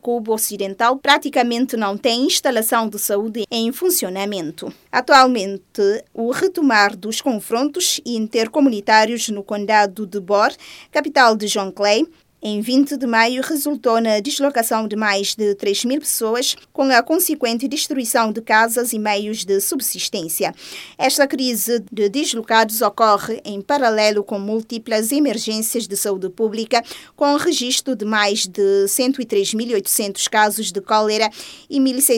Cuba Ocidental praticamente não tem instalação de saúde em funcionamento. Atualmente, o retomar dos confrontos intercomunitários no condado de Bor, capital de John Clay, em 20 de maio, resultou na deslocação de mais de 3.000 pessoas, com a consequente destruição de casas e meios de subsistência. Esta crise de deslocados ocorre em paralelo com múltiplas emergências de saúde pública, com registro de mais de 103.800 casos de cólera e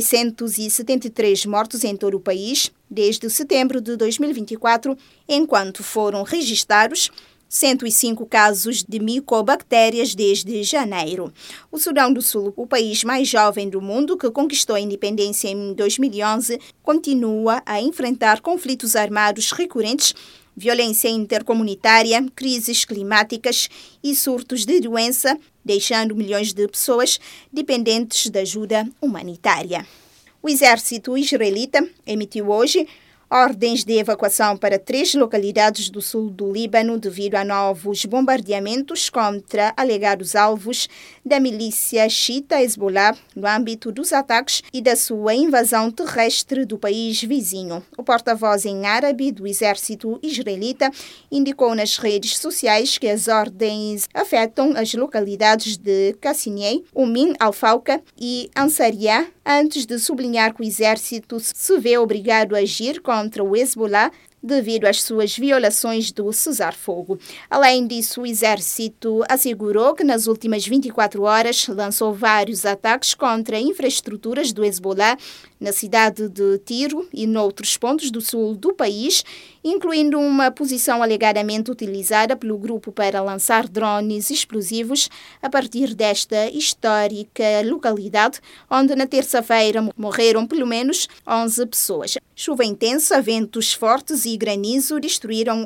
1.673 mortos em todo o país, desde setembro de 2024, enquanto foram registrados 105 casos de micobactérias desde janeiro. O Sudão do Sul, o país mais jovem do mundo, que conquistou a independência em 2011, continua a enfrentar conflitos armados recorrentes, violência intercomunitária, crises climáticas e surtos de doença, deixando milhões de pessoas dependentes da ajuda humanitária. O exército israelita emitiu hoje ordens de evacuação para 3 localidades do sul do Líbano devido a novos bombardeamentos contra alegados alvos da milícia xiita Hezbollah no âmbito dos ataques e da sua invasão terrestre do país vizinho. O porta-voz em árabe do exército israelita indicou nas redes sociais que as ordens afetam as localidades de Qassinieh, Umm al-Fauqa e Ansariya, antes de sublinhar que o exército se vê obrigado a agir contra o Hezbollah devido às suas violações do cessar-fogo. Além disso, o exército assegurou que nas últimas 24 horas lançou vários ataques contra infraestruturas do Hezbollah na cidade de Tiro e noutros pontos do sul do país, incluindo uma posição alegadamente utilizada pelo grupo para lançar drones explosivos a partir desta histórica localidade, onde na terça-feira morreram pelo menos 11 pessoas. Chuva intensa, ventos fortes e granizo destruíram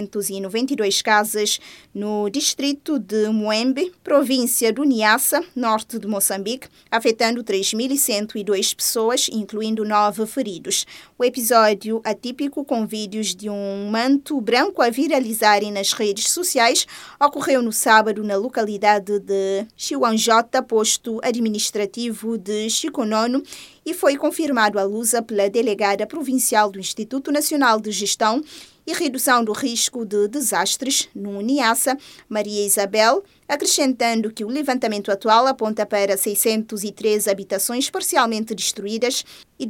892 casas no distrito de Muembe, província do Niassa, norte de Moçambique, afetando 3.102 pessoas, incluindo 9 feridos. O episódio atípico, com vídeos de um manto branco a viralizarem nas redes sociais, ocorreu no sábado na localidade de Chiwanjota, posto administrativo de Chikonono, e foi confirmado à Lusa pela delegada provincial do Instituto Nacional de Gestão e Redução do Risco de Desastres, no Niassa, Maria Isabel, acrescentando que o levantamento atual aponta para 613 habitações parcialmente destruídas e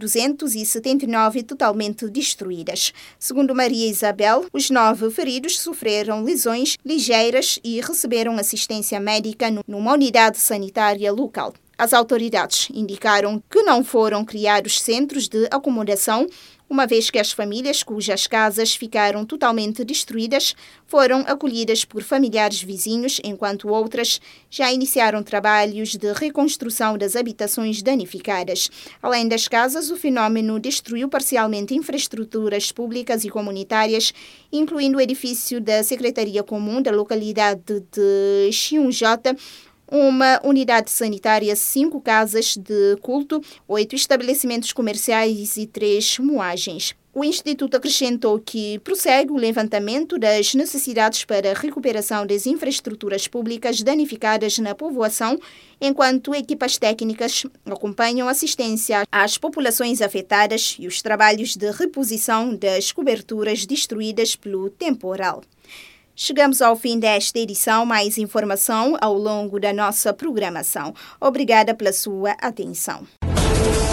279 totalmente destruídas. Segundo Maria Isabel, os 9 feridos sofreram lesões ligeiras e receberam assistência médica numa unidade sanitária local. As autoridades indicaram que não foram criados centros de acomodação, uma vez que as famílias cujas casas ficaram totalmente destruídas foram acolhidas por familiares vizinhos, enquanto outras já iniciaram trabalhos de reconstrução das habitações danificadas. Além das casas, o fenômeno destruiu parcialmente infraestruturas públicas e comunitárias, incluindo o edifício da Secretaria Comum da localidade de Chiunjota, uma unidade sanitária, 5 casas de culto, 8 estabelecimentos comerciais e 3 moagens. O Instituto acrescentou que prossegue o levantamento das necessidades para a recuperação das infraestruturas públicas danificadas na povoação, enquanto equipas técnicas acompanham assistência às populações afetadas e os trabalhos de reposição das coberturas destruídas pelo temporal. Chegamos ao fim desta edição. Mais informação ao longo da nossa programação. Obrigada pela sua atenção.